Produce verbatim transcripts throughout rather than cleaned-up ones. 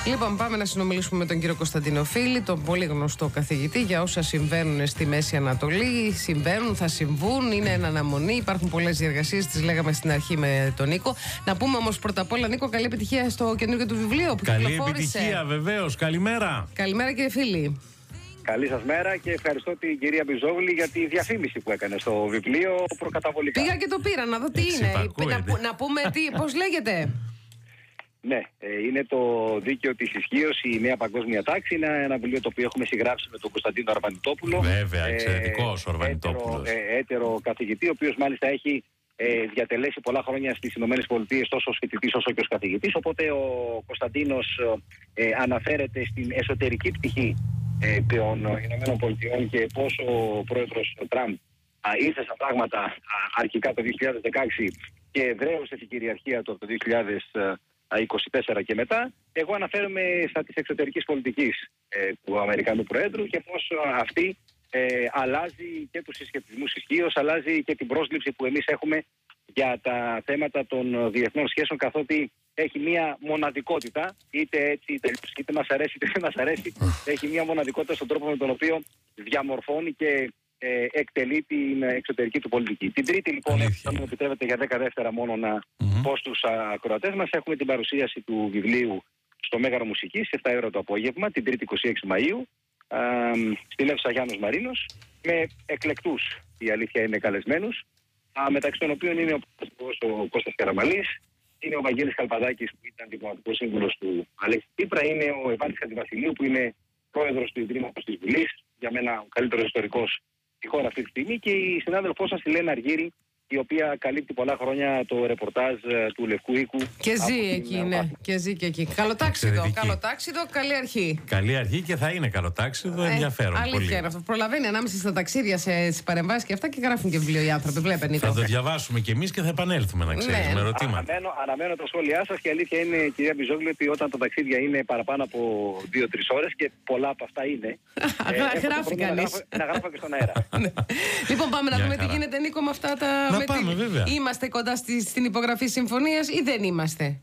Λοιπόν, πάμε να συνομιλήσουμε με τον κύριο Κωνσταντίνο Φίλη, τον πολύ γνωστό καθηγητή, για όσα συμβαίνουν στη Μέση Ανατολή. Συμβαίνουν, θα συμβούν, είναι εν αναμονή. Υπάρχουν πολλές διεργασίες, τις λέγαμε στην αρχή με τον Νίκο. Να πούμε όμως πρώτα απ' όλα, Νίκο, καλή επιτυχία στο καινούργιο του βιβλίο που καλή κυκλοφόρησε. Επιτυχία, βεβαίως. Καλημέρα. Καλημέρα, κύριε Φίλη. Καλή σας μέρα και ευχαριστώ την κυρία Μπιζόγλη για τη διαφήμιση που έκανε στο βιβλίο προκαταβολικά. Πήγα και το πήρα να δω τι Έτσι, είναι. υπακούεται. Να, να πούμε τι, πώς λέγεται. Ναι, ε, είναι το Δίκαιο της Ισχύως, η Νέα Παγκόσμια Τάξη. Είναι ένα βιβλίο το οποίο έχουμε συγγράψει με τον Κωνσταντίνο Αρβανιτόπουλο. Βέβαια, εξαιρετικός ο ε, Αρβανιτόπουλος. Έτερο, ε, έτερο καθηγητή, ο οποίος μάλιστα έχει ε, διατελέσει πολλά χρόνια στις Ηνωμένες Πολιτείες τόσο ως φοιτητής όσο και ως καθηγητής. Οπότε ο Κωνσταντίνος ε, αναφέρεται στην εσωτερική πτυχή ε, των Ηνωμένων Πολιτειών και πώς ο πρόεδρος Τραμπ ήρθε στα πράγματα α, αρχικά το δύο χιλιάδες δεκαέξι και εδραίωσε την κυριαρχία του από το δύο χιλιάδες είκοσι τέσσερα και μετά. Εγώ αναφέρομαι στα της εξωτερικής πολιτικής ε, του Αμερικανού Προέδρου και πώς αυτή ε, αλλάζει και τους συσχετισμούς ισχύως, αλλάζει και την πρόσληψη που εμείς έχουμε για τα θέματα των διεθνών σχέσεων, καθότι έχει μια μοναδικότητα, είτε έτσι είτε, είτε μας αρέσει είτε δεν μας αρέσει, έχει μια μοναδικότητα στον τρόπο με τον οποίο διαμορφώνει και ε, εκτελεί την εξωτερική του πολιτική. Την Τρίτη, λοιπόν, αν μου επιτρέπετε για δέκα δεύτερα μόνο να mm-hmm. πω στους ακροατές μας, έχουμε την παρουσίαση του βιβλίου στο Μέγαρο Μουσικής, επτά η ώρα το απόγευμα, την Τρίτη είκοσι έξι Μαΐου, α, στην αίθουσα Γιάννος Μαρίνος, με εκλεκτούς, η αλήθεια είναι, καλεσμένους, α, μεταξύ των οποίων είναι ο, ο Κώστας Καραμαλής, είναι ο Βαγγέλης Καλπαδάκης που ήταν διπλωματικός σύμβουλος του Αλέξη Τσίπρα, είναι ο Ευάλης Χατζηβασιλείου που είναι πρόεδρος του Ιδρύματος της Βουλής, για μένα ο καλύτερος ιστορικός στη χώρα αυτή τη στιγμή, και η συνάδελφός σας η Λένα Αργύρη, η οποία καλύπτει πολλά χρόνια το ρεπορτάζ του Λευκού Οίκου. Και ζει εκεί, ναι. Και ζει και εκεί. Καλοτάξιδο, καλοτάξιδο, καλή αρχή. Καλή αρχή και θα είναι καλοτάξιδο, ε, ενδιαφέρον. Αλήθεια πολύ. Είναι αυτό. Προλαβαίνει ανάμεσα στα ταξίδια, στις παρεμβάσεις και αυτά, και γράφουν και βιβλίο οι άνθρωποι. Βλέπε, Νίκο. Θα το διαβάσουμε κι εμείς και θα επανέλθουμε, να ξέρεις, ναι, με ερωτήματα. Αναμένω, αναμένω τα σχόλιά σας και η αλήθεια είναι, κυρία Μπιζόγλου, ότι όταν τα ταξίδια είναι παραπάνω από δύο τρεις ώρες, και πολλά από αυτά είναι. ε, γράφει κανείς. Να γράφω και στον αέρα. Λοιπόν, πάμε να δούμε τι γίνεται, Νίκο, με αυτά τα. Να πάμε, βέβαια. Είμαστε κοντά στη, στην υπογραφή συμφωνίας ή δεν είμαστε?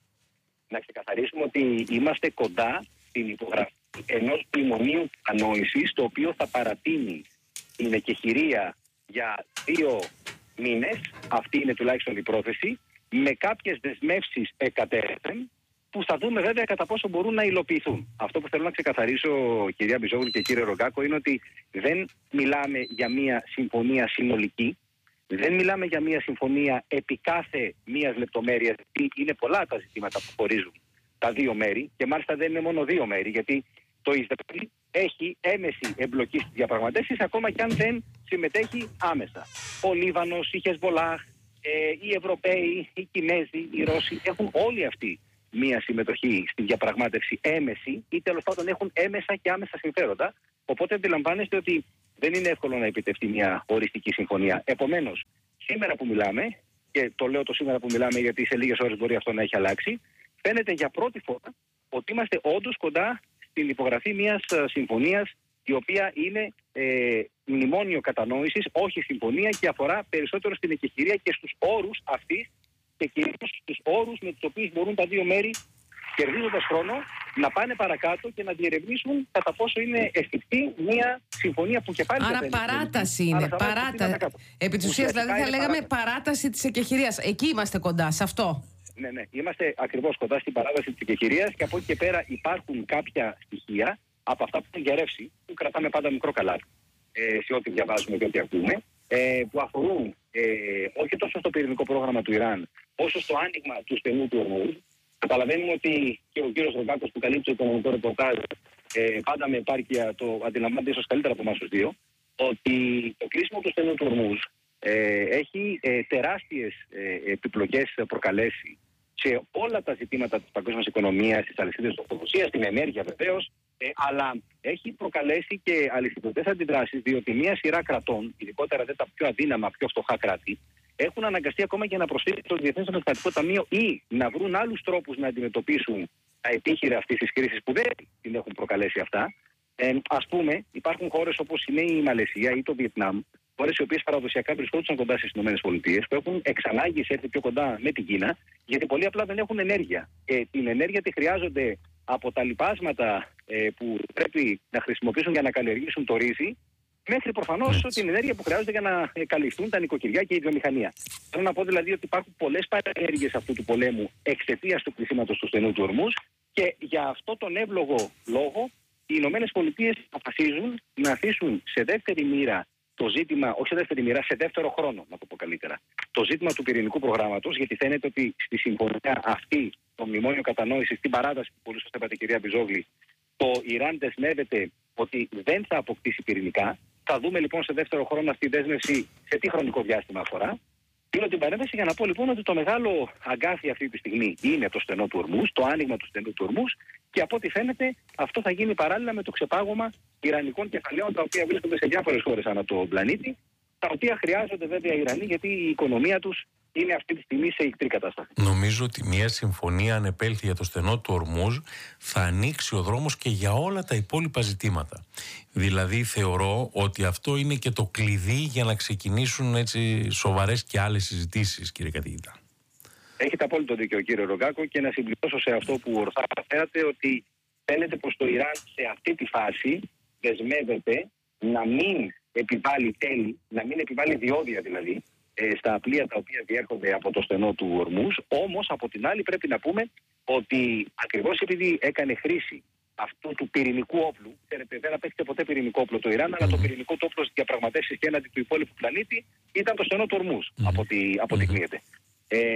Να ξεκαθαρίσουμε ότι είμαστε κοντά στην υπογραφή ενός μνημονίου ανόησης, το οποίο θα παρατείνει την εκεχηρία για δύο μήνες, αυτή είναι τουλάχιστον η πρόθεση, με κάποιες δεσμεύσεις εκατέρωθεν, που θα δούμε βέβαια κατά πόσο μπορούν να υλοποιηθούν. Αυτό που θέλω να ξεκαθαρίσω, κυρία Μπιζόγλου και κύριε Ρογκάκο, είναι ότι δεν μιλάμε για μια συμφωνία συνολική. Δεν μιλάμε για μια συμφωνία επί κάθε μίας λεπτομέρειας, γιατί είναι πολλά τα ζητήματα που χωρίζουν τα δύο μέρη, και μάλιστα δεν είναι μόνο δύο μέρη, γιατί το Ισραήλ έχει έμεση εμπλοκή στις διαπραγματεύσεις, ακόμα και αν δεν συμμετέχει άμεσα. Ο Λίβανος, η Χεσμολάχ, ε, οι Ευρωπαίοι, οι Κινέζοι, οι Ρώσοι έχουν όλοι αυτοί μια συμμετοχή στη διαπραγμάτευση έμεση, ή τέλος πάντων έχουν έμεσα και άμεσα συμφέροντα. Οπότε αντιλαμβάνεστε ότι δεν είναι εύκολο να επιτευχθεί μια οριστική συμφωνία. Επομένως, σήμερα που μιλάμε, και το λέω το σήμερα που μιλάμε γιατί σε λίγες ώρες μπορεί αυτό να έχει αλλάξει, φαίνεται για πρώτη φορά ότι είμαστε όντως κοντά στην υπογραφή μιας συμφωνίας, η οποία είναι ε, μνημόνιο κατανόησης, όχι συμφωνία, και αφορά περισσότερο στην εκεχηρία και στους όρους αυτής, και κυρίως στους όρους με τους οποίους μπορούν τα δύο μέρη, κερδίζοντας χρόνο, να πάνε παρακάτω και να διερευνήσουν κατά πόσο είναι εφικτή μια συμφωνία που και πάλι. Άρα παράταση είναι. Παράτα... Επί της ουσίας, δηλαδή, θα λέγαμε παράταση, παράταση της εκεχηρίας. Εκεί είμαστε κοντά, σε αυτό. Ναι, ναι. Είμαστε ακριβώς κοντά στην παράταση της εκεχηρίας, και από εκεί και πέρα υπάρχουν κάποια στοιχεία από αυτά που έχουν γερεύσει, που κρατάμε πάντα μικρό καλάθι ε, σε ό,τι διαβάζουμε και ό,τι ακούμε, ε, που αφορούν ε, όχι τόσο στο πυρηνικό πρόγραμμα του Ιράν, όσο στο άνοιγμα του στενού του Ορμούζ. Καταλαβαίνουμε ότι και ο κύριος Ρογκάκος που καλύπτει το οικονομικό ρεπορτάζ ε, πάντα με επάρκεια το αντιλαμβάνεται ίσως καλύτερα από εμάς τους δύο, ότι το κλείσιμο του στενού του Ορμούζ ε, έχει ε, τεράστιες ε, επιπλοκές προκαλέσει σε όλα τα ζητήματα της παγκόσμιας οικονομίας, της αλυσίδας τροφοδοσίας, στην ενέργεια βεβαίως, ε, αλλά έχει προκαλέσει και αλυσιδωτές αντιδράσεις, διότι μια σειρά κρατών, ειδικότερα δε τα πιο αδύναμα, πιο φτωχά κράτη, έχουν αναγκαστεί ακόμα και να προσφύγουν στο Διεθνές Νομισματικό Ταμείο ή να βρουν άλλους τρόπους να αντιμετωπίσουν τα επίχειρα αυτής της κρίσης που δεν την έχουν προκαλέσει αυτά. Ε, ας πούμε, υπάρχουν χώρες όπως είναι η Μαλαισία ή το Βιετνάμ, χώρες οι οποίες παραδοσιακά βρισκόντουσαν κοντά στις ΗΠΑ, που έχουν εξανάγκη σε έρθει πιο κοντά με την Κίνα, γιατί πολύ απλά δεν έχουν ενέργεια. Ε, την ενέργεια τη χρειάζονται από τα λιπάσματα ε, που πρέπει να χρησιμοποιήσουν για να καλλιεργήσουν το ρύζι, μέχρι προφανώς την ενέργεια που χρειάζεται για να ε, καλυφθούν τα νοικοκυριά και η βιομηχανία. Θέλω να πω δηλαδή ότι υπάρχουν πολλές παρενέργειες αυτού του πολέμου εξαιτίας του κλεισίματος του στενού του Ορμούζ και για αυτό τον εύλογο λόγο οι Ηνωμένες Πολιτείες αποφασίζουν να αφήσουν σε δεύτερη μοίρα το ζήτημα, όχι σε δεύτερη μοίρα, σε δεύτερο χρόνο, να το πω καλύτερα, το ζήτημα του πυρηνικού προγράμματος, γιατί φαίνεται ότι στη συμφωνία αυτή, το μνημόνιο κατανόησης, στην παράταση που πολύ σωστά είπατε, κυρία Μπιζόγλη, το Ιράν δεσμεύεται ότι δεν θα αποκτήσει πυρηνικά. Θα δούμε λοιπόν σε δεύτερο χρόνο αυτή η δέσμευση σε τι χρονικό διάστημα αφορά. Πήρω την παρέμβαση για να πω λοιπόν ότι το μεγάλο αγκάθι αυτή τη στιγμή είναι το στενό του Ορμούζ, το άνοιγμα του στενού του Ορμούζ και από ό,τι φαίνεται αυτό θα γίνει παράλληλα με το ξεπάγωμα ιρανικών κεφαλαίων τα οποία βρίσκονται σε διάφορες χώρες ανά τον πλανήτη, τα οποία χρειάζονται βέβαια οι Ιρανοί γιατί η οικονομία τους είναι αυτή τη στιγμή σε ικτρή κατάσταση. Νομίζω ότι μια συμφωνία, αν επέλθει για το στενό του Ορμούζ, θα ανοίξει ο δρόμος και για όλα τα υπόλοιπα ζητήματα. Δηλαδή θεωρώ ότι αυτό είναι και το κλειδί για να ξεκινήσουν έτσι σοβαρές και άλλες συζητήσεις, κύριε καθηγητά. Έχετε απόλυτο δίκιο, κύριε Ρογκάκο, και να συμπληρώσω σε αυτό που ορθά αναφέρατε ότι φαίνεται πως το Ιράν σε αυτή τη φάση δεσμεύεται να μην επιβάλλει τέλη, να μην επιβάλλει διόδια δηλαδή, στα πλοία τα οποία διέρχονται από το στενό του Ορμούζ. Όμως, από την άλλη πρέπει να πούμε ότι ακριβώς επειδή έκανε χρήση αυτού του πυρηνικού όπλου, ξέρετε, δεν απέκτησε ποτέ πυρηνικό όπλο το Ιράν, αλλά το πυρηνικό του όπλο στις διαπραγματεύσεις και έναντι του υπόλοιπου πλανήτη ήταν το στενό του Ορμούζ, mm-hmm. από ό,τι αποδεικνύεται. Mm-hmm. Ε,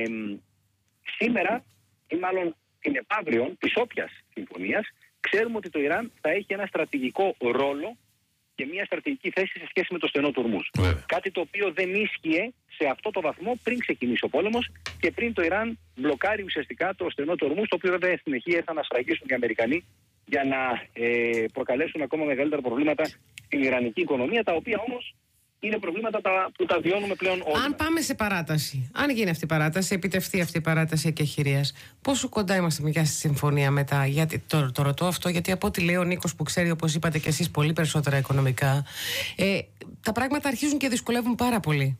σήμερα, ή μάλλον την επαύριον της όποιας συμφωνίας, ξέρουμε ότι το Ιράν θα έχει ένα στρατηγικό ρόλο και μια στρατηγική θέση σε σχέση με το στενό του Ορμούζ. Yeah. Κάτι το οποίο δεν ίσχυε σε αυτό το βαθμό πριν ξεκινήσει ο πόλεμος και πριν το Ιράν μπλοκάρει ουσιαστικά το στενό του Ορμούζ, το οποίο βέβαια στην συνεχεία θα ανασφραγίσουν οι Αμερικανοί για να ε, προκαλέσουν ακόμα μεγαλύτερα προβλήματα στην ιρανική οικονομία, τα οποία όμως είναι προβλήματα τα, που τα βιώνουμε πλέον όλοι. Αν πάμε σε παράταση, αν γίνει αυτή η παράταση, επιτευχθεί αυτή η παράταση εκεχηρίας, πόσο κοντά είμαστε μια στη συμφωνία μετά? Γιατί το, το ρωτώ αυτό, γιατί από ό,τι λέει ο Νίκος που ξέρει, όπως είπατε και εσείς, πολύ περισσότερα οικονομικά, ε, τα πράγματα αρχίζουν και δυσκολεύουν πάρα πολύ.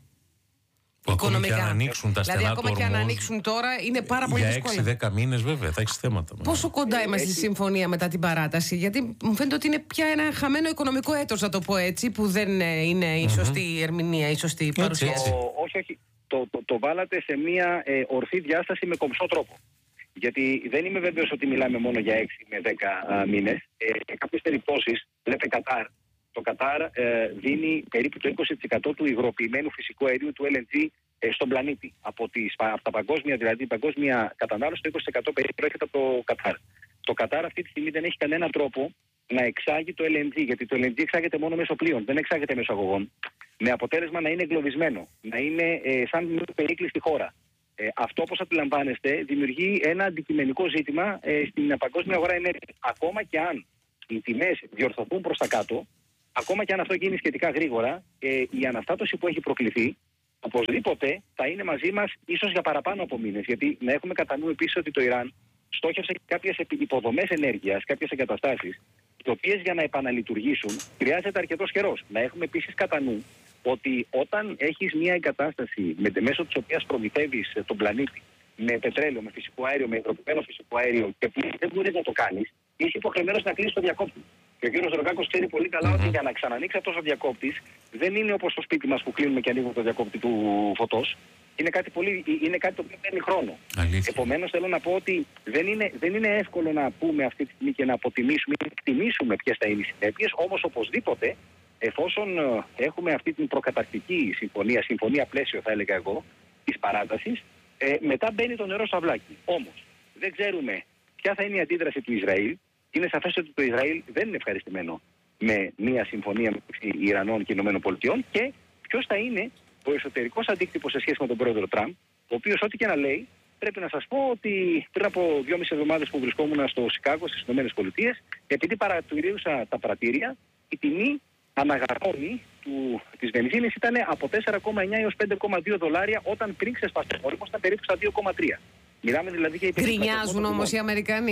Που οικονομικά. Ακόμα και αν ανοίξουν τα στενά δηλαδή, ακόμα του και αν ανοίξουν τώρα, είναι πάρα πολύ δύσκολο. Για έξι δέκα μήνες, βέβαια, θα έχεις θέματα. Πόσο κοντά είμαστε έχει... στη συμφωνία μετά την παράταση? Γιατί μου φαίνεται ότι είναι πια ένα χαμένο οικονομικό έτος, να το πω έτσι, που δεν είναι η σωστή mm-hmm. ερμηνεία, η σωστή παρουσίαση. Όχι, όχι. Το, το, το βάλατε σε μια ε, ορθή διάσταση με κομψό τρόπο. Γιατί δεν είμαι βέβαιος ότι μιλάμε μόνο για έξι με δέκα μήνες. Ε, σε κάποιες περιπτώσεις, λέτε Κατάρ. Το Κατάρ ε, δίνει περίπου το είκοσι τοις εκατό του υγροποιημένου φυσικού αερίου του ελ εν τζι ε, στον πλανήτη. Από, τις, από τα παγκόσμια, δηλαδή η παγκόσμια κατανάλωση, το είκοσι τοις εκατό περίπου προέρχεται από το Κατάρ. Το Κατάρ αυτή τη στιγμή δεν έχει κανένα τρόπο να εξάγει το ελ εν τζι, γιατί το ελ εν τζι εξάγεται μόνο μέσω πλοίων, δεν εξάγεται μέσω αγωγών. Με αποτέλεσμα να είναι εγκλωβισμένο, να είναι ε, σαν μια περίκλειστη χώρα. Ε, αυτό, όπως αντιλαμβάνεστε, δημιουργεί ένα αντικειμενικό ζήτημα ε, στην παγκόσμια αγορά ενέργειας. Ακόμα και αν οι τιμές διορθωθούν προς τα κάτω, ακόμα και αν αυτό γίνει σχετικά γρήγορα, ε, η αναστάτωση που έχει προκληθεί, οπωσδήποτε θα είναι μαζί μας ίσως για παραπάνω από μήνες. Γιατί να έχουμε κατά νου επίσης ότι το Ιράν στόχευσε κάποιες υποδομές ενέργειας, κάποιες εγκαταστάσεις, οι οποίες για να επαναλειτουργήσουν χρειάζεται αρκετός καιρός. Να έχουμε επίσης κατά νου ότι όταν έχεις μια εγκατάσταση με, μέσω της οποίας προμηθεύεις τον πλανήτη με πετρέλαιο, με φυσικό αέριο, με υγροποιημένο φυσικό αέριο και που δεν μπορείς να το κάνεις, είσαι υποχρεωμένος να κλείσεις το διακόπτη. Και ο κύριος Ρογκάκος ξέρει πολύ καλά mm-hmm. ότι για να ξανανοίξει αυτός ο διακόπτης δεν είναι όπως στο σπίτι μας που κλείνουμε και ανοίγουμε το διακόπτη του φωτός. Είναι κάτι, πολύ, είναι κάτι το οποίο παίρνει χρόνο. Επομένως θέλω να πω ότι δεν είναι, δεν είναι εύκολο να πούμε αυτή τη στιγμή και να αποτιμήσουμε ή να εκτιμήσουμε ποιες θα είναι οι συνέπειες. Όμως οπωσδήποτε, εφόσον έχουμε αυτή την προκαταρκτική συμφωνία, συμφωνία πλαίσιο θα έλεγα εγώ, της παράτασης, ε, μετά μπαίνει το νερό στο αυλάκι. Όμως δεν ξέρουμε ποια θα είναι η αντίδραση του Ισραήλ. Είναι σαφές ότι το Ισραήλ δεν είναι ευχαριστημένο με μια συμφωνία μεταξύ Ιρανών και Ηνωμένων Πολιτειών και ποιος θα είναι ο εσωτερικός αντίκτυπος σε σχέση με τον πρόεδρο Τραμπ, ο οποίος ό,τι και να λέει, πρέπει να σας πω ότι πριν από δυόμιση εβδομάδες που βρισκόμουν στο Σικάγο στις Ηνωμένες Πολιτείες, επειδή παρατηρούσα τα πρατήρια, η τιμή αναγαρμόνη του, της βενζίνης ήταν από τέσσερα κόμμα εννιά έως πέντε κόμμα δύο δολάρια, όταν πριν ξεσπάσει ο πόλεμος ήταν περίπου στα δύο κόμμα τρία. Μιλάμε δηλαδή για γκρινιάζουν όμως οι Αμερικανοί.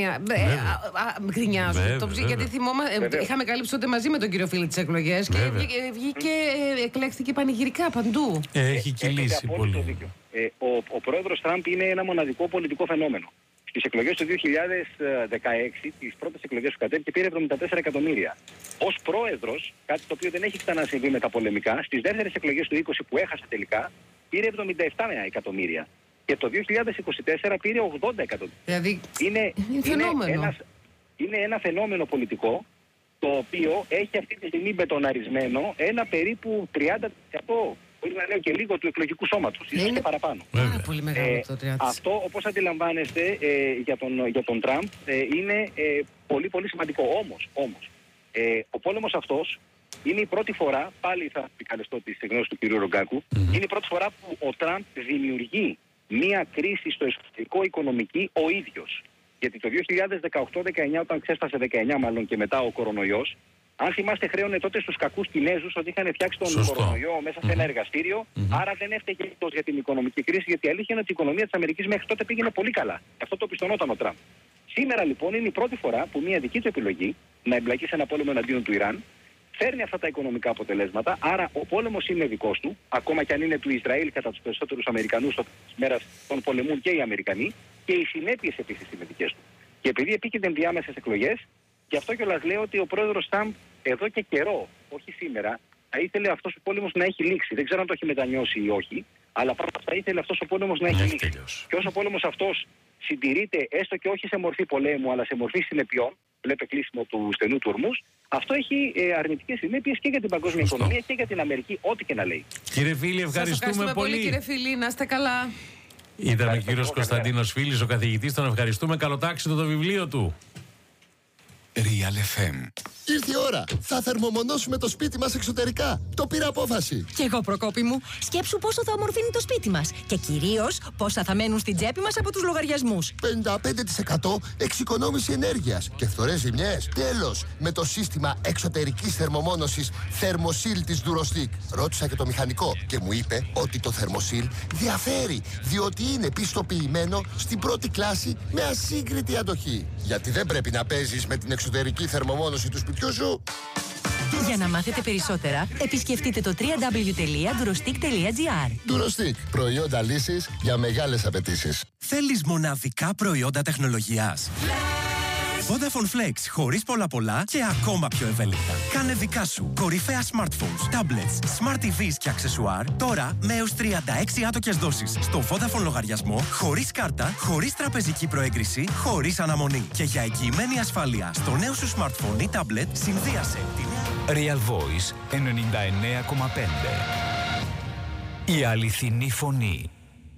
Γκρινιάζουν. Το, γιατί θυμόμα, ε, είχαμε καλύψει τότε μαζί με τον κύριο Φίλη τις εκλογές και βγήκε, ε, εκλέχθηκε πανηγυρικά παντού. Ε, έχει κυλήσει πολύ. Ε, ο, ο πρόεδρος Τραμπ είναι ένα μοναδικό πολιτικό φαινόμενο. Στις εκλογές του δύο χιλιάδες δεκαέξι, τις πρώτες εκλογές που κατέβηκε, πήρε εβδομήντα τέσσερα εκατομμύρια. Ως πρόεδρος, κάτι το οποίο δεν έχει ξανασυμβεί με τα πολεμικά, στις δεύτερες εκλογές του είκοσι που έχασε τελικά, πήρε εβδομήντα επτά εκατομμύρια. Και το δύο χιλιάδες είκοσι τέσσερα πήρε ογδόντα εκατομμύρια. Δηλαδή, είναι, είναι, είναι, ένας, είναι ένα φαινόμενο πολιτικό, το οποίο έχει αυτή τη στιγμή μπετοναρισμένο ένα περίπου τριάντα τοις εκατό. Μπορεί να λέω και λίγο του εκλογικού σώματος, ίσως και παραπάνω. Πάρα πολύ μεγάλο Ε, το τριάντα τοις εκατό. αυτό, όπως αντιλαμβάνεστε, ε, για τον, για τον Τραμπ ε, είναι ε, πολύ πολύ σημαντικό. Όμως, όμως ε, ο πόλεμος αυτός είναι η πρώτη φορά, πάλι θα επικαλεστώ τις γνώσεις του κ. Ρογκάκου, mm-hmm. είναι η πρώτη φορά που ο Τραμπ δημιουργεί μία κρίση στο εσωτερικό οικονομική ο ίδιος. Γιατί το δύο χιλιάδες δεκαοκτώ δεκαεννιά, όταν ξέσπασε δεκαεννιά μάλλον και μετά ο κορονοϊός, αν θυμάστε, χρέωνε τότε στους κακούς Κινέζους ότι είχαν φτιάξει τον Σωστό. κορονοϊό μέσα σε ένα εργαστήριο. Mm-hmm. Άρα δεν έφταιγε εκτός για την οικονομική κρίση, γιατί η αλήθεια είναι ότι η οικονομία της Αμερικής μέχρι τότε πήγαινε πολύ καλά. Αυτό το πιστωνόταν ο Τραμπ. Σήμερα λοιπόν είναι η πρώτη φορά που μια δική του επιλογή να εμπλακεί σε ένα πόλεμο εναντίον του Ιράν φέρνει αυτά τα οικονομικά αποτελέσματα. Άρα ο πόλεμος είναι δικός του, ακόμα και αν είναι του Ισραήλ κατά τους περισσότερους Αμερικανούς της μέρας των πολεμούν και οι Αμερικανοί, και οι συνέπειες επίσης είναι δικές του. Και επειδή επίκυνται ενδιάμεσες εκλογές, γι' αυτό κιόλας λέω ότι ο πρόεδρος Τραμπ εδώ και καιρό, όχι σήμερα, θα ήθελε αυτός ο πόλεμος να έχει λήξει. Δεν ξέρω αν το έχει μετανιώσει ή όχι, αλλά πάντα θα ήθελε αυτός ο πόλεμος να έχει Ναι, λήξει. τελειώσει. Και όσο ο πόλεμος αυτός συντηρείται, έστω και όχι σε μορφή πολέμου, αλλά σε μορφή συνεπειών, βλέπε κλείσιμο του στενού του ορμούς, αυτό έχει ε, αρνητικές συνέπειες και για την παγκόσμια Σωστό. οικονομία και για την Αμερική, ό,τι και να λέει. Κύριε Φίλη, Σας ευχαριστούμε, ευχαριστούμε πολύ, πολύ. κύριε Φίλη. Να είστε καλά. Ήταν ο Ευχαριστώ κύριος εγώ, Κωνσταντίνος Φίλης, ο καθηγητής. Τον ευχαριστούμε. Καλοτάξιδο το βιβλίο του. Real εφ εμ. Ήρθε η ώρα. Θα θερμομονώσουμε το σπίτι μας εξωτερικά. Το πήρα απόφαση. Κι εγώ, Προκόπη μου, σκέψου πόσο θα ομορφύνει το σπίτι μας. Και κυρίως πόσα θα μένουν στην τσέπη μας από τους λογαριασμούς. πενήντα πέντε τοις εκατό εξοικονόμηση ενέργειας και φθορές ζημιές. Τέλος, με το σύστημα εξωτερικής θερμομόνωσης Thermosil της Durostic. Ρώτησα και το μηχανικό και μου είπε ότι το Thermosil διαφέρει, διότι είναι πιστοποιημένο στην πρώτη κλάση με ασύγκριτη αντοχή. Γιατί δεν πρέπει να παίζεις με την εξωτερική θερμομόνωση του σπιτιού σου. Για να μάθετε περισσότερα, επισκεφτείτε το double-u double-u double-u τελεία durostic τελεία gr. Durostic. Προϊόντα λύσης για μεγάλες απαιτήσεις. Θέλεις μοναδικά προϊόντα τεχνολογίας? Vodafone Flex, χωρίς πολλά πολλά και ακόμα πιο ευέλικτα. Κάνε δικά σου κορυφαία smartphones, tablets, smart τι βις και αξεσουάρ τώρα με έως τριάντα έξι άτοκες δόσεις στο Vodafone λογαριασμό, χωρίς κάρτα, χωρίς τραπεζική προέγκριση, χωρίς αναμονή. Και για εγγυημένη ασφάλεια στο νέο σου smartphone ή tablet, συνδύασε την... Real Voice ενενήντα εννέα κόμμα πέντε. Η αληθινή φωνή.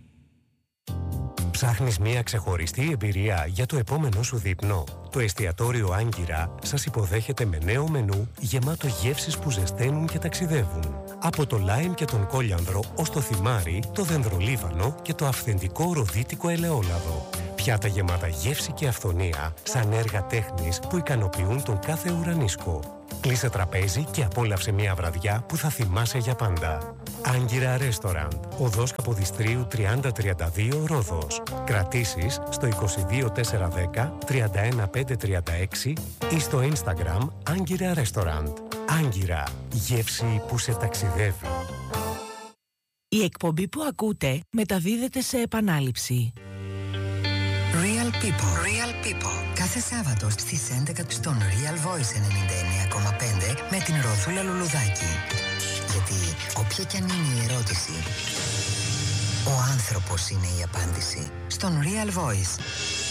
Ψάχνεις μία ξεχωριστή εμπειρία για το επόμενό σου δείπνο? Το εστιατόριο Άγκυρα σας υποδέχεται με νέο μενού γεμάτο γεύσεις που ζεσταίνουν και ταξιδεύουν. Από το λάιμ και τον κόλιανδρο ως το θυμάρι, το δενδρολίβανο και το αυθεντικό ροδίτικο ελαιόλαδο. Πιάτα γεμάτα γεύση και αυθονία, σαν έργα τέχνης που ικανοποιούν τον κάθε ουρανίσκο. Κλείσε τραπέζι και απόλαυσε μια βραδιά που θα θυμάσαι για πάντα. Άγκυρα Restaurant, οδός Καποδιστρίου τριάντα τριάντα δύο Ρόδος. Κρατήσεις στο είκοσι δύο τετρακόσια δέκα τριάντα ένα πεντακόσια τριάντα έξι ή στο Instagram Άγκυρα Restaurant. Άγκυρα, γεύση που σε ταξιδεύει. Η εκπομπή που ακούτε μεταδίδεται σε επανάληψη. Real People. Real People. Κάθε Σάββατο στις έντεκα στον Real Voice ενενήντα εννέα κόμμα πέντε με την Ροδούλα Λουλουδάκη. Γιατί όποια κι αν είναι η ερώτηση, ο άνθρωπος είναι η απάντηση. Στον Real Voice.